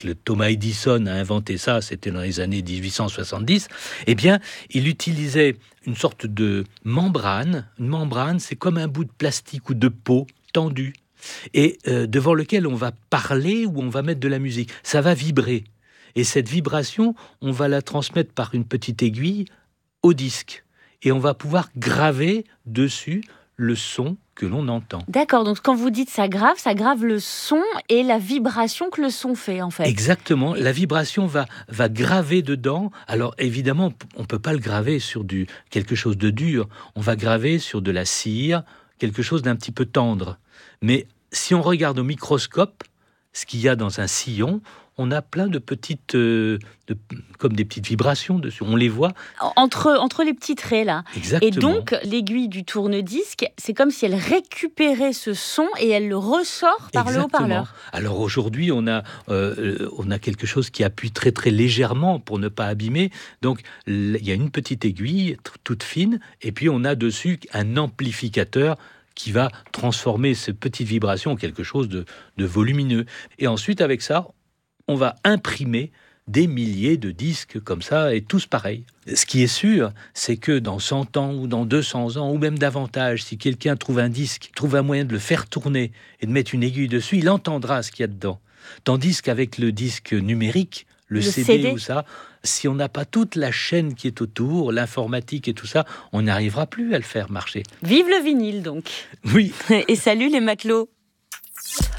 Le Thomas Edison a inventé ça, c'était dans les années 1870, eh bien, il utilisait une sorte de membrane. Une membrane, c'est comme un bout de plastique ou de peau tendu, et devant lequel on va parler ou on va mettre de la musique. Ça va vibrer. Et cette vibration, on va la transmettre par une petite aiguille au disque. Et on va pouvoir graver dessus le son que l'on entend. D'accord, donc quand vous dites ça grave le son et la vibration que le son fait, en fait. Exactement, la vibration va graver dedans. Alors évidemment, on ne peut pas le graver sur quelque chose de dur. On va graver sur de la cire, quelque chose d'un petit peu tendre. Mais si on regarde au microscope, ce qu'il y a dans un sillon, on a plein de petites, comme des petites vibrations dessus. On les voit. Entre les petits traits, là. Exactement. Et donc, l'aiguille du tourne-disque, c'est comme si elle récupérait ce son et elle le ressort par le haut-parleur. Alors aujourd'hui, on a quelque chose qui appuie très très légèrement pour ne pas abîmer. Donc, il y a une petite aiguille toute fine et puis on a dessus un amplificateur qui va transformer ces petites vibrations en quelque chose de volumineux. Et ensuite, avec ça, on va imprimer des milliers de disques comme ça, et tous pareils. Ce qui est sûr, c'est que dans 100 ans ou dans 200 ans, ou même davantage, si quelqu'un trouve un disque, trouve un moyen de le faire tourner et de mettre une aiguille dessus, il entendra ce qu'il y a dedans. Tandis qu'avec le disque numérique, le CD ou ça, si on n'a pas toute la chaîne qui est autour, l'informatique et tout ça, on n'arrivera plus à le faire marcher. Vive le vinyle, donc. Oui. Et salut les matelots.